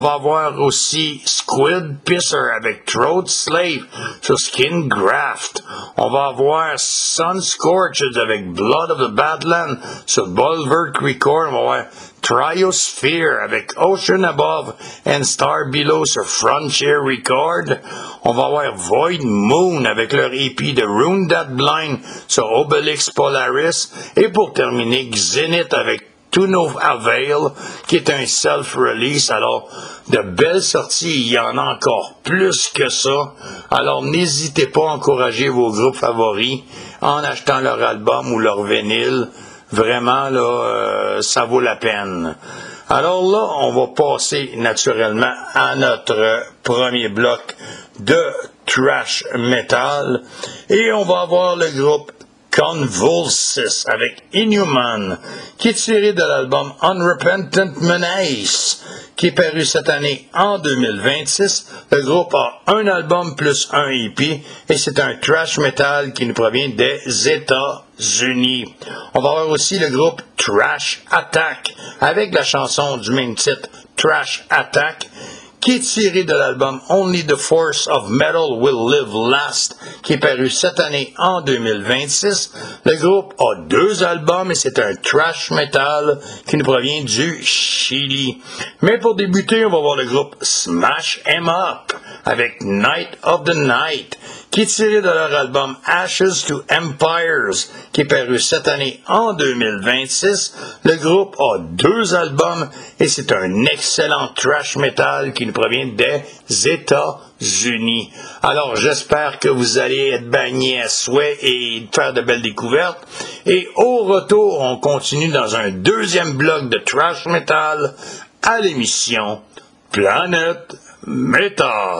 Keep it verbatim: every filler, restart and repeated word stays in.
On va avoir aussi Squid Pisser avec Throat Slave sur Skin Graft. On va avoir Sun Scorched avec Blood of the Badland sur Bulwark Record. On va avoir Triosphere avec Ocean Above and Star Below sur Frontier Record. On va avoir Void Moon avec leur E P de Rune That Blind sur Obelix Polaris. Et pour terminer, Xenith avec To No Avail, qui est un self-release. Alors, de belles sorties, il y en a encore plus que ça. Alors, n'hésitez pas à encourager vos groupes favoris en achetant leur album ou leur vinyle. Vraiment, là, euh, ça vaut la peine. Alors là, on va passer naturellement à notre premier bloc de thrash metal. Et on va avoir le groupe Convulsis avec Inhuman, qui est tiré de l'album Unrepentant Menace, qui est paru cette année en deux mille vingt-six. Le groupe a un album plus un E P, et c'est un thrash metal qui nous provient des États-Unis. On va avoir aussi le groupe Trash Attack, avec la chanson du même titre, Trash Attack, qui est tiré de l'album Only the Force of Metal Will Live Last, qui est paru cette année en deux mille vingt-six. Le groupe a deux albums et c'est un thrash metal qui nous provient du Chili. Mais pour débuter, on va voir le groupe Smash 'Em Up avec Night of the Night, qui est tiré de leur album Ashes to Empires, qui est paru cette année en deux mille vingt-six. Le groupe a deux albums et c'est un excellent thrash metal qui nous provient des États-Unis. Alors, j'espère que vous allez être baignés à souhait et faire de belles découvertes. Et au retour, on continue dans un deuxième bloc de thrash metal à l'émission Planète Metal.